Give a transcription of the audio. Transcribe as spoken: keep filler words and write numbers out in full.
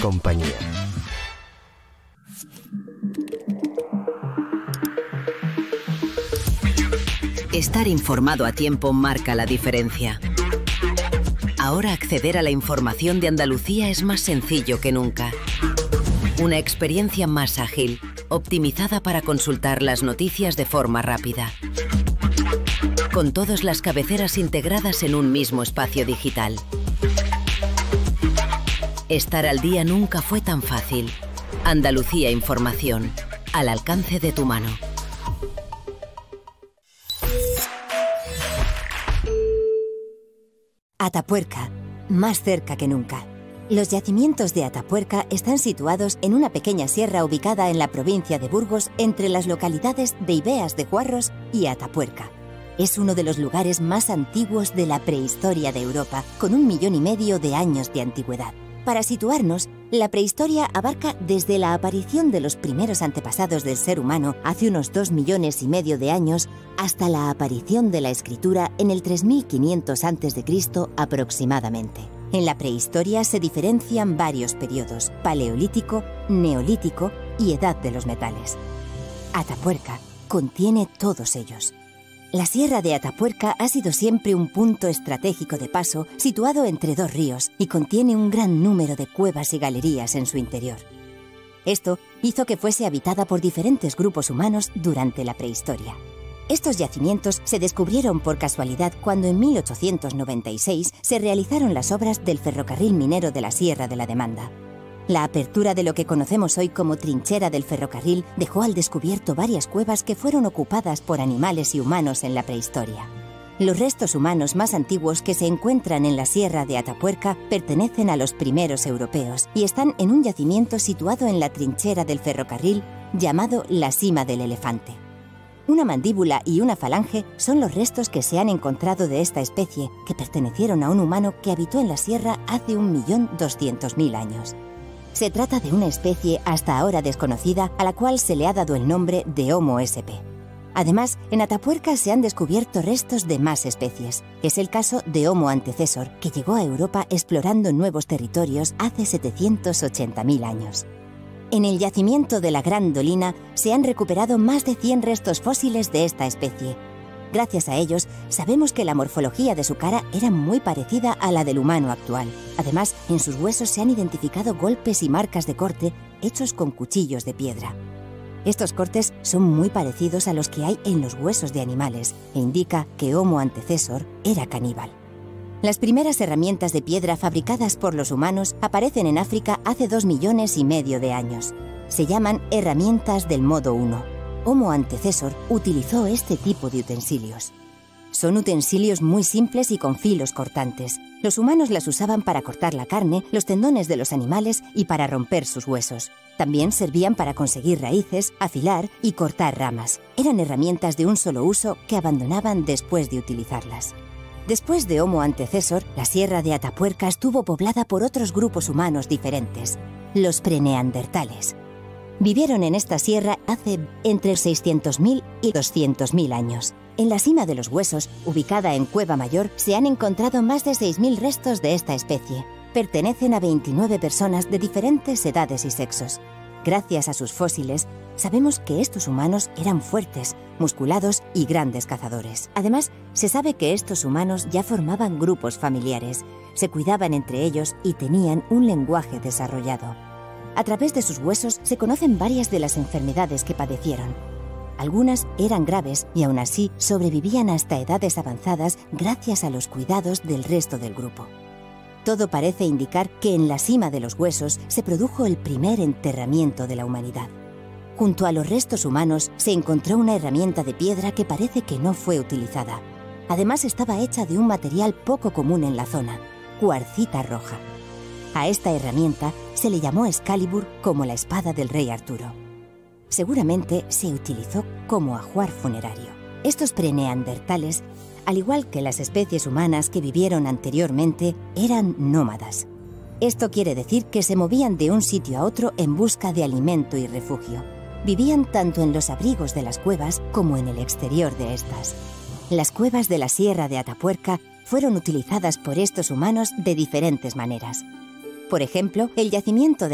compañía. Estar informado a tiempo marca la diferencia. Ahora acceder a la información de Andalucía es más sencillo que nunca. Una experiencia más ágil, optimizada para consultar las noticias de forma rápida. Con todas las cabeceras integradas en un mismo espacio digital. Estar al día nunca fue tan fácil. Andalucía Información, al alcance de tu mano. Atapuerca, más cerca que nunca. Los yacimientos de Atapuerca están situados en una pequeña sierra ubicada en la provincia de Burgos, entre las localidades de Ibeas de Juarros y Atapuerca. Es uno de los lugares más antiguos de la prehistoria de Europa, con un millón y medio de años de antigüedad. Para situarnos, la prehistoria abarca desde la aparición de los primeros antepasados del ser humano hace unos dos millones y medio de años hasta la aparición de la escritura en el tres mil quinientos antes de Cristo aproximadamente. En la prehistoria se diferencian varios periodos: paleolítico, neolítico y edad de los metales. Atapuerca contiene todos ellos. La sierra de Atapuerca ha sido siempre un punto estratégico de paso situado entre dos ríos y contiene un gran número de cuevas y galerías en su interior. Esto hizo que fuese habitada por diferentes grupos humanos durante la prehistoria. Estos yacimientos se descubrieron por casualidad cuando en mil ochocientos noventa y seis se realizaron las obras del ferrocarril minero de la Sierra de la Demanda. La apertura de lo que conocemos hoy como trinchera del ferrocarril dejó al descubierto varias cuevas que fueron ocupadas por animales y humanos en la prehistoria. Los restos humanos más antiguos que se encuentran en la Sierra de Atapuerca pertenecen a los primeros europeos y están en un yacimiento situado en la trinchera del ferrocarril llamado la Sima del Elefante. Una mandíbula y una falange son los restos que se han encontrado de esta especie, que pertenecieron a un humano que habitó en la sierra hace un millón doscientos mil años. Se trata de una especie hasta ahora desconocida a la cual se le ha dado el nombre de Homo sp. Además, en Atapuerca se han descubierto restos de más especies. Es el caso de Homo antecessor, que llegó a Europa explorando nuevos territorios hace setecientos ochenta mil años. En el yacimiento de la Gran Dolina se han recuperado más de cien restos fósiles de esta especie. Gracias a ellos, sabemos que la morfología de su cara era muy parecida a la del humano actual. Además, en sus huesos se han identificado golpes y marcas de corte hechos con cuchillos de piedra. Estos cortes son muy parecidos a los que hay en los huesos de animales e indica que Homo antecessor era caníbal. Las primeras herramientas de piedra fabricadas por los humanos aparecen en África hace dos millones y medio de años. Se llaman herramientas del modo uno. Homo antecessor utilizó este tipo de utensilios. Son utensilios muy simples y con filos cortantes. Los humanos las usaban para cortar la carne, los tendones de los animales y para romper sus huesos. También servían para conseguir raíces, afilar y cortar ramas. Eran herramientas de un solo uso que abandonaban después de utilizarlas. Después de Homo antecessor, la sierra de Atapuerca estuvo poblada por otros grupos humanos diferentes, los preneandertales. Vivieron en esta sierra hace entre seiscientos mil y doscientos mil años. En la cima de los huesos, ubicada en Cueva Mayor, se han encontrado más de seis mil restos de esta especie. Pertenecen a veintinueve personas de diferentes edades y sexos. Gracias a sus fósiles, sabemos que estos humanos eran fuertes, musculados y grandes cazadores. Además, se sabe que estos humanos ya formaban grupos familiares, se cuidaban entre ellos y tenían un lenguaje desarrollado. A través de sus huesos se conocen varias de las enfermedades que padecieron. Algunas eran graves y aún así sobrevivían hasta edades avanzadas gracias a los cuidados del resto del grupo. Todo parece indicar que en la cima de los huesos se produjo el primer enterramiento de la humanidad. Junto a los restos humanos se encontró una herramienta de piedra que parece que no fue utilizada. Además estaba hecha de un material poco común en la zona, cuarcita roja. A esta herramienta se le llamó Excalibur, como la espada del rey Arturo. Seguramente se utilizó como ajuar funerario. Estos preneandertales, al igual que las especies humanas que vivieron anteriormente, eran nómadas. Esto quiere decir que se movían de un sitio a otro en busca de alimento y refugio. Vivían tanto en los abrigos de las cuevas como en el exterior de estas. Las cuevas de la Sierra de Atapuerca fueron utilizadas por estos humanos de diferentes maneras. Por ejemplo, el yacimiento de